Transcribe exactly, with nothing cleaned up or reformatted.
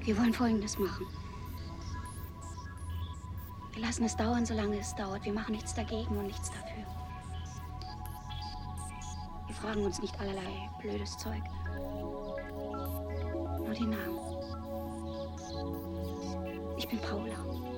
Wir wollen Folgendes machen. Wir lassen es dauern, solange es dauert. Wir machen nichts dagegen und nichts dafür. Wir fragen uns nicht allerlei blödes Zeug. Nur die Namen. Ich bin Paula.